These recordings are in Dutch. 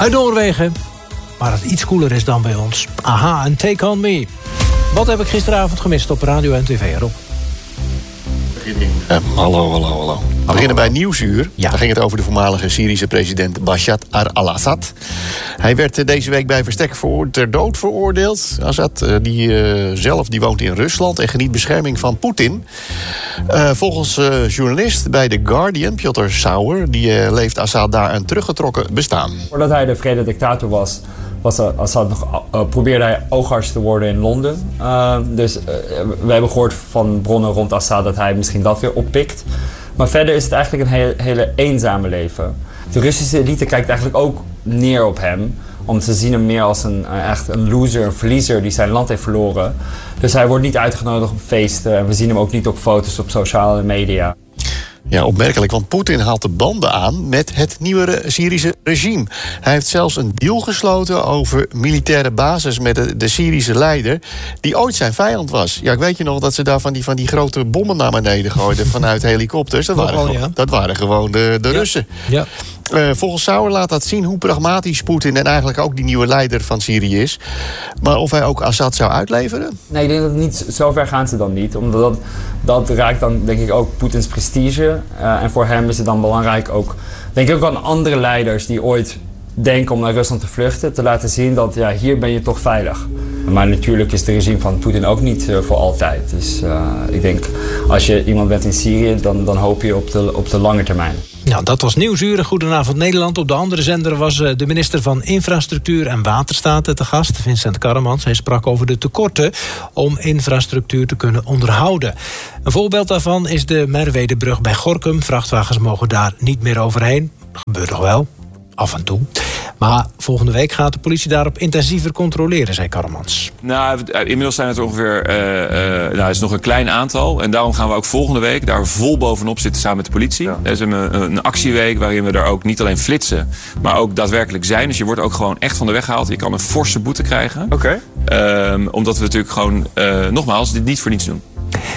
Uit Noorwegen, waar het iets koeler is dan bij ons. Aha, en Take On Me. Wat heb ik gisteravond gemist op radio en tv, Rob? Hallo. We beginnen bij Nieuwsuur. Ja. Daar ging het over de voormalige Syrische president Bashar al-Assad. Hij werd deze week bij verstek ter dood veroordeeld. Assad die woont in Rusland en geniet bescherming van Poetin. Volgens journalist bij The Guardian, Piotr Sauer, die leeft Assad daar een teruggetrokken bestaan. Voordat hij de vrede dictator was Assad probeerde hij oogarts te worden in Londen. Dus we hebben gehoord van bronnen rond Assad dat hij misschien dat weer oppikt. Maar verder is het eigenlijk een hele eenzame leven. De Russische elite kijkt eigenlijk ook neer op hem. Omdat ze zien hem meer als echt een loser, een verliezer die zijn land heeft verloren. Dus hij wordt niet uitgenodigd op feesten. En we zien hem ook niet op foto's op sociale media. Ja, opmerkelijk, want Poetin haalt de banden aan met het nieuwe Syrische regime. Hij heeft zelfs een deal gesloten over militaire basis met de Syrische leider, die ooit zijn vijand was. Ja, ik weet je nog dat ze daar van die grote bommen naar beneden gooiden vanuit helikopters. Dat waren gewoon de Russen. Ja. Volgens Sauer laat dat zien hoe pragmatisch Poetin en eigenlijk ook die nieuwe leider van Syrië is. Maar of hij ook Assad zou uitleveren? Nee, ik denk dat niet, zover gaan ze dan niet. Omdat dat raakt dan denk ik ook Poetins prestige. En voor hem is het dan belangrijk ook, denk ik ook aan andere leiders die ooit denken om naar Rusland te vluchten, te laten zien dat hier ben je toch veilig. Maar natuurlijk is het regime van Poetin ook niet voor altijd. Dus ik denk, als je iemand bent in Syrië, dan hoop je op de lange termijn. Nou, dat was Nieuwsuur. Goedenavond Nederland. Op de andere zender was de minister van Infrastructuur en Waterstaat te gast, Vincent Karremans. Hij sprak over de tekorten om infrastructuur te kunnen onderhouden. Een voorbeeld daarvan is de Merwedebrug bij Gorinchem. Vrachtwagens mogen daar niet meer overheen. Dat gebeurt nog wel, af en toe. Maar volgende week gaat de politie daarop intensiever controleren, zei Karremans. Nou, inmiddels zijn het ongeveer is nog een klein aantal. En daarom gaan we ook volgende week daar vol bovenop zitten samen met de politie. Ja. Er is een actieweek waarin we daar ook niet alleen flitsen, maar ook daadwerkelijk zijn. Dus je wordt ook gewoon echt van de weg gehaald. Je kan een forse boete krijgen. Oké. Omdat we natuurlijk gewoon, nogmaals, dit niet voor niets doen.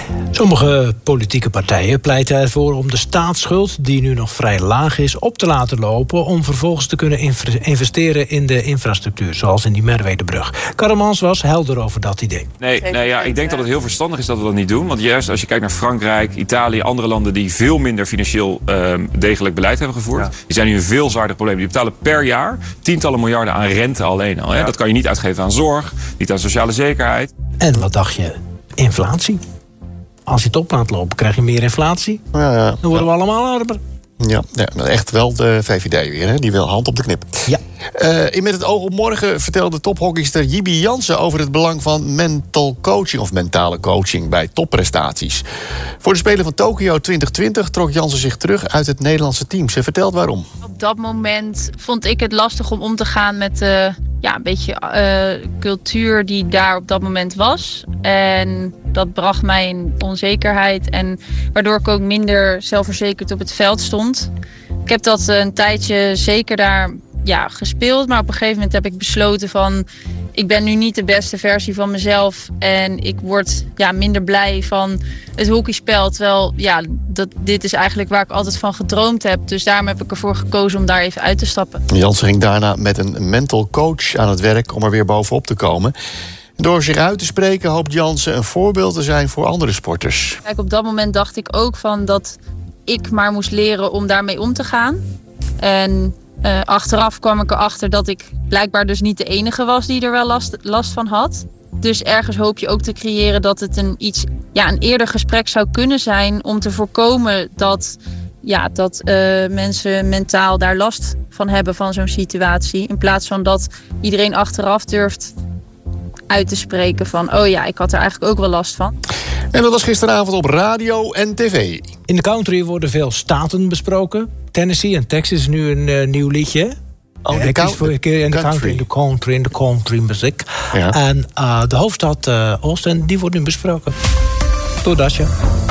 Sommige politieke partijen pleiten ervoor om de staatsschuld, die nu nog vrij laag is, op te laten lopen om vervolgens te kunnen investeren in de infrastructuur, zoals in die Merwedebrug. Karremans was helder over dat idee. Ik denk dat het heel verstandig is dat we dat niet doen. Want juist als je kijkt naar Frankrijk, Italië, andere landen die veel minder financieel degelijk beleid hebben gevoerd, die zijn nu een veel zwaarder probleem. Die betalen per jaar tientallen miljarden aan rente alleen al. Hè? Dat kan je niet uitgeven aan zorg, niet aan sociale zekerheid. En wat dacht je? Inflatie. Als je het op laat lopen, krijg je meer inflatie. Ja. Dan worden we allemaal armer. Ja, echt wel de VVD weer, hè? Die wil hand op de knip. Ja. In Met het oog op morgen vertelde tophockeyster Jibi Jansen over het belang van mental coaching of mentale coaching bij topprestaties. Voor de Spelen van Tokio 2020 trok Jansen zich terug uit het Nederlandse team. Ze vertelt waarom. Op dat moment vond ik het lastig om te gaan met een beetje cultuur die daar op dat moment was. En dat bracht mij in onzekerheid en waardoor ik ook minder zelfverzekerd op het veld stond. Ik heb dat een tijdje zeker daar gespeeld, maar op een gegeven moment heb ik besloten van, ik ben nu niet de beste versie van mezelf en ik word minder blij van het hockeyspel. Terwijl dit is eigenlijk waar ik altijd van gedroomd heb. Dus daarom heb ik ervoor gekozen om daar even uit te stappen. Jansen ging daarna met een mental coach aan het werk om er weer bovenop te komen. Door zich uit te spreken hoopt Jansen een voorbeeld te zijn voor andere sporters. Kijk, op dat moment dacht ik ook van dat ik maar moest leren om daarmee om te gaan. En achteraf kwam ik erachter dat ik blijkbaar dus niet de enige was die er wel last van had. Dus ergens hoop je ook te creëren dat het een eerder gesprek zou kunnen zijn om te voorkomen dat mensen mentaal daar last van hebben van zo'n situatie. In plaats van dat iedereen achteraf durft uit te spreken van, ik had er eigenlijk ook wel last van. En dat was gisteravond op radio en tv. In de country worden veel staten besproken. Tennessee en Texas is nu een nieuw liedje. Ik kies voor een keer in de country muziek. Ja. En de hoofdstad Austin, die wordt nu besproken. Door Dasje.